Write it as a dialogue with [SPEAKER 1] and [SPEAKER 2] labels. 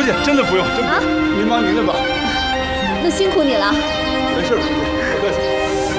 [SPEAKER 1] 福姐，真的不用，真不用，您忙您的吧。
[SPEAKER 2] 那辛苦你了。
[SPEAKER 1] 没事，福姐。